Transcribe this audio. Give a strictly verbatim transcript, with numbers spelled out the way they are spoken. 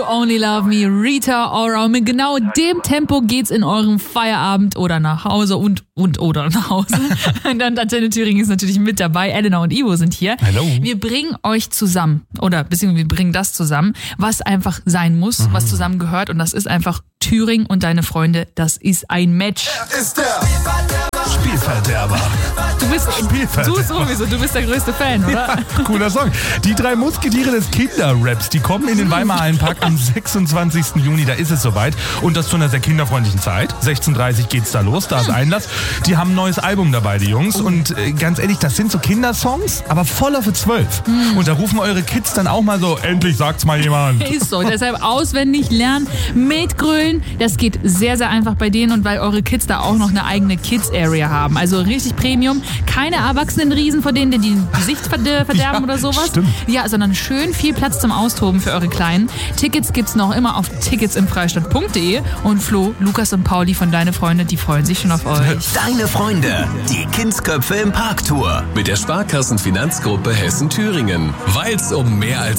You Only Love Me, Rita Ora. Und mit genau dem Tempo geht's in eurem Feierabend oder nach Hause und und oder nach Hause. Und dann Antenne Thüringen ist natürlich mit dabei. Elena und Ivo sind hier. Hallo. Wir bringen euch zusammen oder beziehungsweise wir bringen das zusammen, was einfach sein muss, mhm. was zusammen gehört. Und das ist einfach Thüringen und deine Freunde. Das ist ein Match. Ist der Spielverderber. Du bist Spielverderber. du sowieso, du bist der größte Fan, oder? Ja, cooler Song. Die drei Musketiere des Kinderraps, die kommen in den Weimarer Hallenpark am sechsundzwanzigsten Juni, da ist es soweit. Und das zu einer sehr kinderfreundlichen Zeit. sechzehn Uhr dreißig geht's da los, da ist Einlass. Die haben ein neues Album dabei, die Jungs. Und äh, ganz ehrlich, das sind so Kindersongs, aber voller für zwölf. Mhm. Und da rufen eure Kids dann auch mal so, endlich sagt's mal jemand. Ist so, deshalb auswendig lernen, mitgrölen. Das geht sehr, sehr einfach bei denen und weil eure Kids da auch noch eine eigene Kids-Area haben. Also richtig Premium. Keine erwachsenen Riesen, vor denen die die Gesicht verderben ja, oder sowas. Stimmt. Ja, sondern schön viel Platz zum Austoben für eure Kleinen. Tickets gibt's noch immer auf tickets im freistadt punkt de und Flo, Lukas und Pauli von Deine Freunde, die freuen sich schon auf euch. Deine Freunde, die Kindsköpfe im Parktour. Mit der Sparkassenfinanzgruppe Hessen-Thüringen. Weil's um mehr als